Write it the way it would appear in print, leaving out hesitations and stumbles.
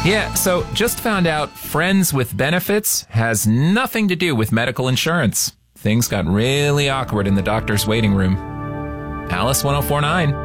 Yeah, so just found out Friends with Benefits has nothing to do with medical insurance. Things got really awkward in the doctor's waiting room. Alice 1049.